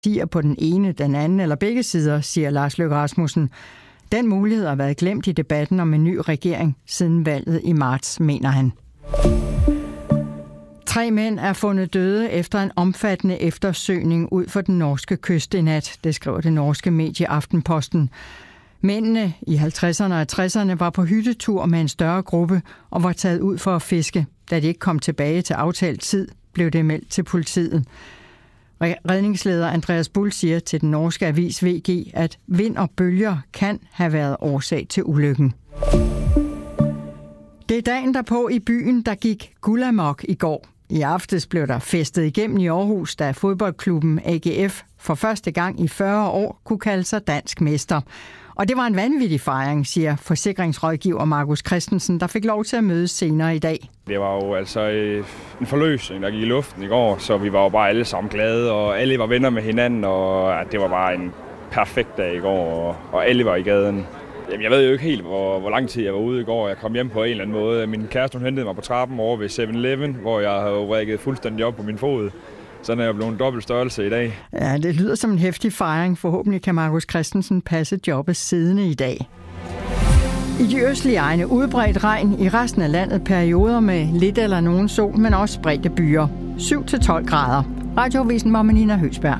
Siger på den ene, den anden eller begge sider, siger Lars Løkke Rasmussen. Den mulighed har været glemt i debatten om en ny regering siden valget i marts, mener han. 3 mænd er fundet døde efter en omfattende eftersøgning ud for den norske kyst i nat, det skriver det norske medie Aftenposten. Mændene i 50'erne og 60'erne var på hyttetur med en større gruppe og var taget ud for at fiske. Da de ikke kom tilbage til aftalt tid, blev det meldt til politiet. Redningsleder Andreas Bull siger til den norske avis VG, at vind og bølger kan have været årsag til ulykken. Det er dagen derpå i byen, der gik guldamok i går. I aftes blev der festet igennem i Aarhus, da fodboldklubben AGF for første gang i 40 år kunne kalde sig dansk mester. Og det var en vanvittig fejring, siger forsikringsrådgiver Markus Christensen, der fik lov til at mødes senere i dag. Det var jo altså en forløsning, der gik i luften i går, så vi var jo bare alle sammen glade, og alle var venner med hinanden, og det var bare en perfekt dag i går, og alle var i gaden. Jamen, jeg ved jo ikke helt, hvor lang tid jeg var ude i går. Jeg kom hjem på en eller anden måde. Min kæreste hun hentede mig på trappen over ved 7-Eleven, hvor jeg havde rækket fuldstændig op på min fod. Sådan er jeg blevet en dobbelt størrelse i dag. Ja, det lyder som en heftig fejring. Forhåbentlig kan Markus Christensen passe jobbet siddende i dag. I de østlige egne udbredt regn, i resten af landet perioder med lidt eller nogen sol, men også spredte byer. 7-12 grader. Radioavisen var Nina Høgsberg.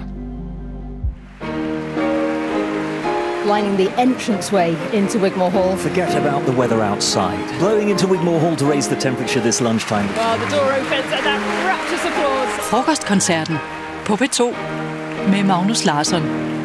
Lining the entranceway into Wigmore Hall. Forget about the weather outside. Blowing into Wigmore Hall to raise the temperature this lunchtime. Well, the door opens and that rapturous applause. Frokostkoncerten på P2 med Magnus Larsson.